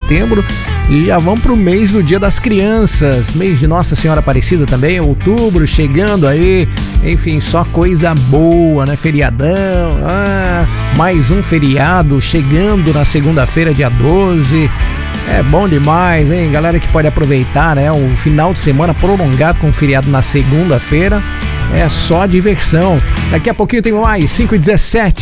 setembro e já vamos pro mês do Dia das Crianças, mês de Nossa Senhora Aparecida também, outubro chegando aí, enfim, só coisa boa, né? Feriadão, mais um feriado chegando na segunda-feira, dia 12. É bom demais, hein? Galera que pode aproveitar, né? Um final de semana prolongado com feriado na segunda-feira. É só diversão. Daqui a pouquinho tem mais 5h17.